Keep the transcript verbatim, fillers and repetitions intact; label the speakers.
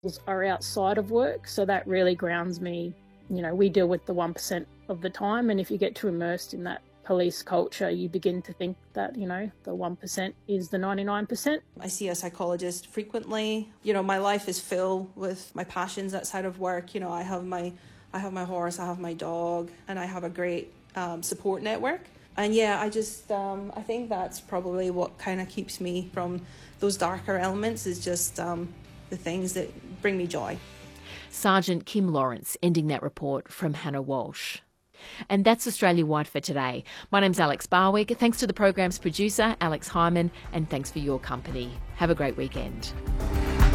Speaker 1: are outside of work, so that really grounds me. You know, we deal with the one percent of the time, and if you get too immersed in that police culture, you begin to think that, you know, the one percent is the ninety-nine percent.
Speaker 2: I see a psychologist frequently. You know, my life is filled with my passions outside of work. You know, I have my I have my horse, I have my dog, and I have a great um, support network. And yeah, I just, um, I think that's probably what kind of keeps me from those darker elements, is just um, the things that bring me joy.
Speaker 3: Sergeant Kim Lawrence ending that report from Hannah Walsh. And that's Australia Wide for today. My name's Alex Barwick. Thanks to the program's producer, Alex Hyman, and thanks for your company. Have a great weekend.